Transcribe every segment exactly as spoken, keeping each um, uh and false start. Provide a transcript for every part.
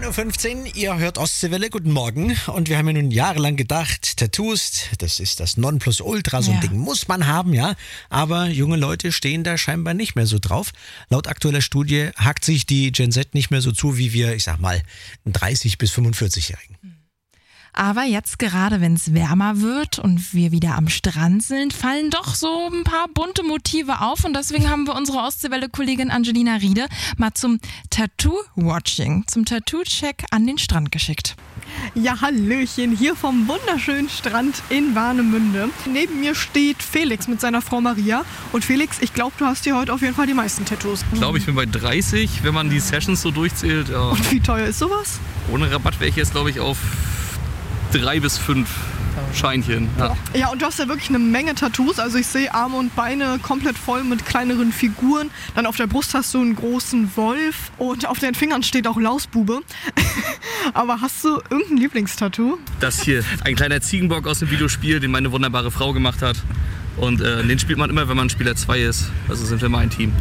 neun Uhr fünfzehn, ihr hört Ostseewelle, guten Morgen. Und wir haben ja nun jahrelang gedacht, Tattoos, das ist das Nonplusultra, so ein Ja. Ding muss man haben, ja. Aber junge Leute stehen da scheinbar nicht mehr so drauf. Laut aktueller Studie hackt sich die Gen Z nicht mehr so zu, wie wir, ich sag mal, dreißig- bis fünfundvierzig-Jährigen. Aber jetzt gerade, wenn es wärmer wird und wir wieder am Strand sind, fallen doch so ein paar bunte Motive auf. Und deswegen haben wir unsere Ostseewelle-Kollegin Angelina Riede mal zum Tattoo-Watching, zum Tattoo-Check an den Strand geschickt. Ja, hallöchen, hier vom wunderschönen Strand in Warnemünde. Neben mir steht Felix mit seiner Frau Maria. Und Felix, ich glaube, du hast hier heute auf jeden Fall die meisten Tattoos. Ich glaube, ich bin bei dreißig, wenn man die Sessions so durchzählt. Ja. Und wie teuer ist sowas? Ohne Rabatt wäre ich jetzt, glaube ich, auf drei bis fünf Scheinchen. Ja. Ja, und du hast ja wirklich eine Menge Tattoos. Also ich sehe Arme und Beine komplett voll mit kleineren Figuren. Dann auf der Brust hast du einen großen Wolf und auf den Fingern steht auch Lausbube. Aber hast du irgendein Lieblingstattoo? Das hier, ein kleiner Ziegenbock aus dem Videospiel, den meine wunderbare Frau gemacht hat. Und äh, den spielt man immer, wenn man Spieler zwei ist. Also sind wir mal ein Team.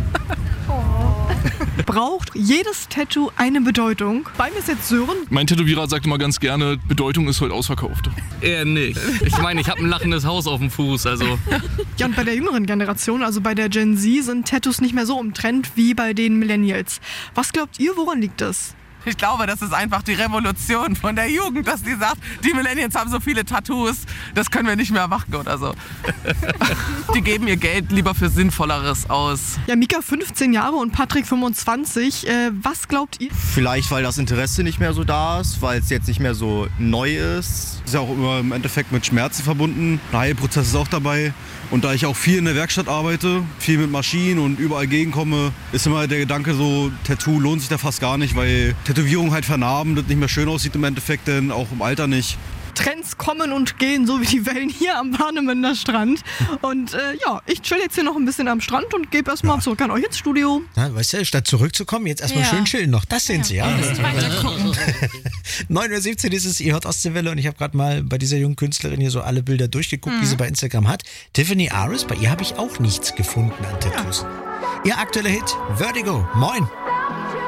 Braucht jedes Tattoo eine Bedeutung? Bei mir ist jetzt Sören. Mein Tätowierer sagt immer ganz gerne, Bedeutung ist heute ausverkauft. Eher nicht. Ich meine, ich habe ein lachendes Haus auf dem Fuß. Also Ja, und bei der jüngeren Generation, also bei der Gen Z, sind Tattoos nicht mehr so im Trend wie bei den Millennials. Was glaubt ihr, woran liegt das? Ich glaube, das ist einfach die Revolution von der Jugend, dass die sagt, die Millennials haben so viele Tattoos, das können wir nicht mehr machen oder so. Die geben ihr Geld lieber für Sinnvolleres aus. Ja, Mika fünfzehn Jahre und Patrick fünfundzwanzig. Äh, was glaubt ihr? Vielleicht, weil das Interesse nicht mehr so da ist, weil es jetzt nicht mehr so neu ist. Ist ja auch immer im Endeffekt mit Schmerzen verbunden. Der Heilprozess ist auch dabei. Und da ich auch viel in der Werkstatt arbeite, viel mit Maschinen und überall gegenkomme, ist immer der Gedanke so, Tattoo lohnt sich da fast gar nicht, weil Tätowierung halt vernarben, das nicht mehr schön aussieht im Endeffekt, denn auch im Alter nicht. Trends kommen und gehen, so wie die Wellen hier am Warnemünder Strand. Und äh, ja, ich chill jetzt hier noch ein bisschen am Strand und gebe erstmal ja. zurück an euch ins Studio. Ja, weißt du, statt zurückzukommen, jetzt erstmal Ja. schön chillen noch. Das sind sie, ja. Weiter gucken. neun Uhr siebzehn ist es, ihr hört Ostseewelle und ich habe gerade mal bei dieser jungen Künstlerin hier so alle Bilder durchgeguckt, die sie bei Instagram hat. Tiffany Aris, bei ihr habe ich auch nichts gefunden an Tattoos. Ihr aktueller Hit, Vertigo. Moin.